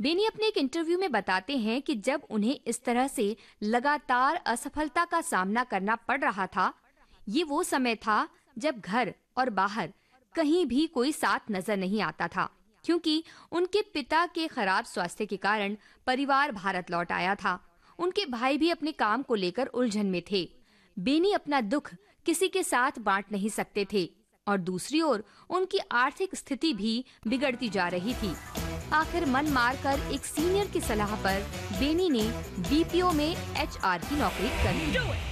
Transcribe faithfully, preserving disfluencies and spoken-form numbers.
बेनी अपने एक इंटरव्यू में बताते हैं कि जब उन्हें इस तरह से लगातार असफलता का सामना करना पड़ रहा था, ये वो समय था जब घर और बाहर कहीं भी कोई साथ नजर नहीं आता था, क्योंकि उनके पिता के खराब स्वास्थ्य के कारण परिवार भारत लौट आया था। उनके भाई भी अपने काम को लेकर उलझन में थे। बेनी अपना दुख किसी के साथ बांट नहीं सकते थे और दूसरी ओर उनकी आर्थिक स्थिति भी बिगड़ती जा रही थी। आखिर मन मारकर एक सीनियर की सलाह पर बेनी ने बी पी ओ में एच आर की नौकरी कर ली।